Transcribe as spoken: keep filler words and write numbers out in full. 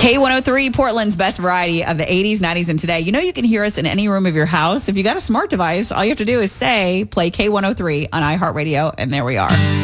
K one oh three, Portland's best variety of the eighties, nineties, and today. You know you can hear us in any room of your house. If you got a smart device, all you have to do is say, play K one oh three on iHeartRadio, and there we are.